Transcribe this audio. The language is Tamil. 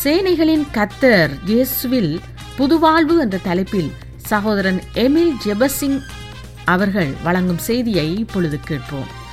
சேனைகளின் கர்த்தர் இயேசுவில் புதுவாழ்வு என்ற தலைப்பில் சகோதரன் எமில் ஜெபசிங் அவர்கள் வழங்கும் செய்தியை இப்பொழுது கேட்போம்.